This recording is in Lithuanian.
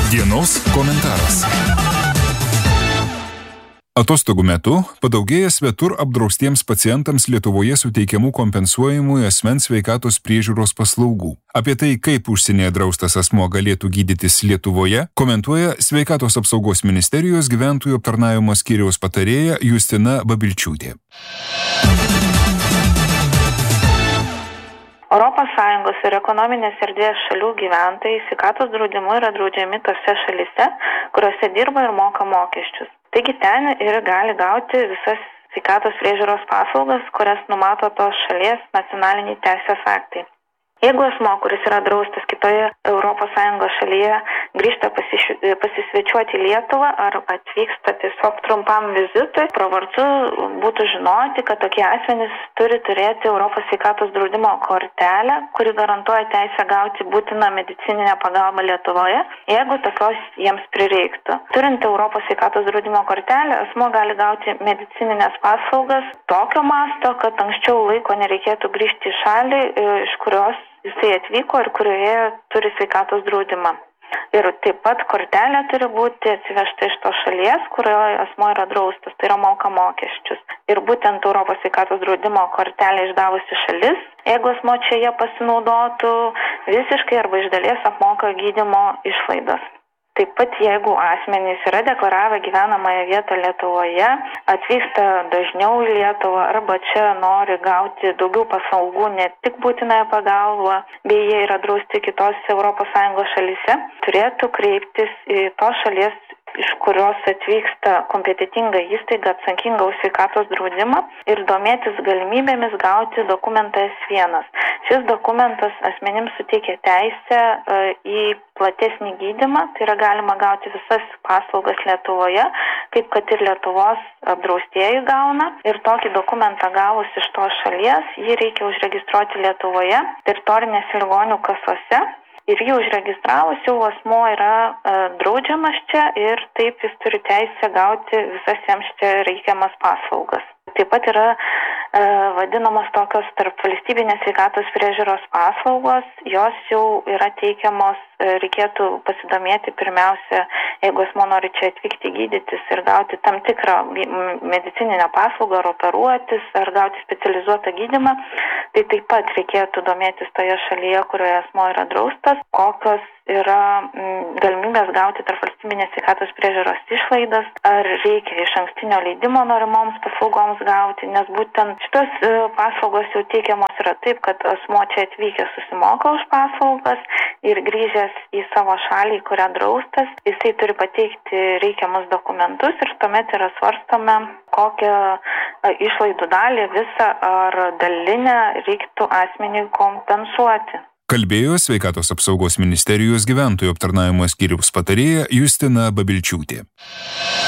Dienos komentaras. Atostogų metu padaugėja svetur apdraustiems pacientams Lietuvoje suteikiamų kompensuojamųjų asmens sveikatos priežiūros paslaugų. Apie tai, kaip užsienyje draustas asmuo galėtų gydytis Lietuvoje, komentuoja Sveikatos apsaugos ministerijos gyventojų aptarnavimo skyriaus patarėja Justina Babilčiūtė. ES ir ekonominės erdvės šalių gyventojai sveikatos draudimu yra draudžiami tose šalise, kuriuose dirba ir moka mokesčius. Taigi ten ir gali gauti visas sveikatos priežiūros paslaugas, kurias numato tos šalies nacionaliniai teisės aktai. Jeigu asmuo, kuris yra draustas kitoje ES šalyje, grįžta pasisvečiuoti į Lietuvą ar atvyksta tiesiog trumpam vizitui, pravartu būtų žinoti, kad tokie asmenys turi turėti Europos sveikatos draudimo kortelę, kuri garantuoja teisę gauti būtiną medicininę pagalbą Lietuvoje, jeigu tokios jiems prireiktų. Turint Europos sveikatos draudimo kortelę, asmuo gali gauti medicininės paslaugas tokio masto, kad anksčiau laiko nereikėtų grįžti į šalį, iš kurios jisai atvyko ir kurioje turi sveikatos draudimą. Ir taip pat kortelė turi būti atsivežta iš tos šalies, kurioje asmuo yra draustas, tai yra moka mokesčius. Ir būtent Europos sveikatos draudimo kortelę išdavusi šalis, jeigu asmuo čia jie pasinaudotų, visiškai arba iš dalies apmoka gydymo išlaidas. Taip pat, jeigu asmenys yra deklaravę gyvenamąją vietą Lietuvoje, atvyksta dažniau į Lietuvą arba čia nori gauti daugiau paslaugų, ne tik būtinąją pagalbą, bei jie yra drausti kitose ES šalyse, turėtų kreiptis į tos šalies, iš kurios atvyksta kompetitinga įstaiga atsakinga už sveikatos draudimą ir domėtis galimybėmis gauti dokumentą S1. Šis dokumentas asmenims suteikia teisę į platesnį gydymą, tai yra galima gauti visas paslaugas Lietuvoje, kaip kad ir Lietuvos apdraustieji gauna. Ir tokį dokumentą gavus iš tos šalies, jį reikia užregistruoti Lietuvoje, teritorinėse ligonių kasose. Ir jį užregistravus jau asmuo yra draudžiamas čia ir taip jis turi teisę gauti visas jiems čia reikiamas paslaugas. Taip pat yra vadinamos tokios tarpvalstybinės sveikatos priežiūros paslaugos, jos jau yra teikiamos, reikėtų pasidomėti pirmiausia, jeigu asmuo nori čia atvykti gydytis ir gauti tam tikrą medicininę paslaugą, ar operuotis, ar gauti specializuotą gydymą, tai taip pat reikėtų domėtis toje šalyje, kurioje asmuo yra draustas, kokios yra galimybės gauti tarpvalstybinės sveikatos priežiūros išlaidas, ar reikia išankstinio leidimo norimoms paslaugoms gauti, nes būtent šitos paslaugos jau teikiamos yra taip, kad asmuo čia atvykęs susimoka už paslaugas ir grįžęs į savo šalį, kurią draustas, jisai turi pateikti reikiamus dokumentus ir tuomet yra svarstoma, kokią išlaidų dalį visą ar dalinę reiktų asmeniui kompensuoti. Kalbėjo Sveikatos apsaugos ministerijos gyventojų aptarnavimo skyriaus patarėja Justina Babilčiūtė.